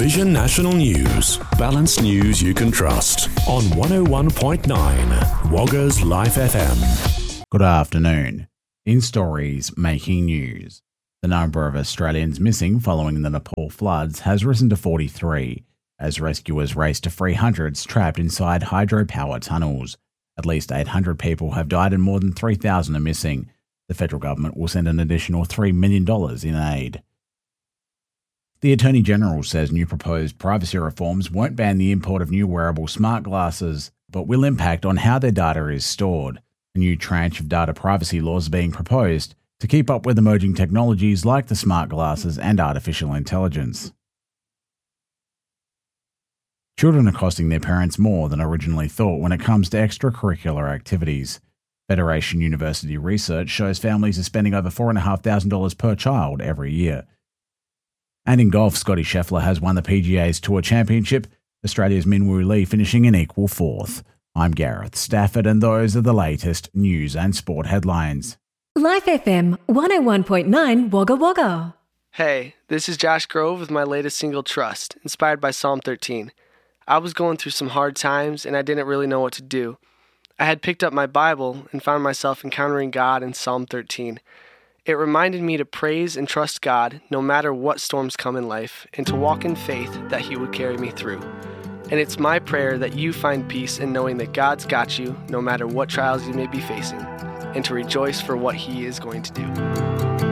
Vision National News. Balanced news you can trust. On 101.9 Wagga's Life FM. Good afternoon. In stories making news, the number of Australians missing following the Nepal floods has risen to 43, as rescuers race to free hundreds trapped inside hydropower tunnels. At least 800 people have died and more than 3,000 are missing. The federal government will send an additional $3 million in aid. The Attorney General says new proposed privacy reforms won't ban the import of new wearable smart glasses, but will impact on how their data is stored. A new tranche of data privacy laws are being proposed to keep up with emerging technologies like the smart glasses and artificial intelligence. Children are costing their parents more than originally thought when it comes to extracurricular activities. Federation University research shows families are spending over $4,500 per child every year. And in golf, Scotty Scheffler has won the PGA's Tour Championship, Australia's Minwoo Lee finishing in equal fourth. I'm Gareth Stafford, and those are the latest news and sport headlines. Life FM 101.9 Wagga Wagga. Hey, this is Josh Grove with my latest single, Trust, inspired by Psalm 13. I was going through some hard times and I didn't really know what to do. I had picked up my Bible and found myself encountering God in Psalm 13. It reminded me to praise and trust God no matter what storms come in life, and to walk in faith that He would carry me through. And it's my prayer that you find peace in knowing that God's got you no matter what trials you may be facing, and to rejoice for what He is going to do.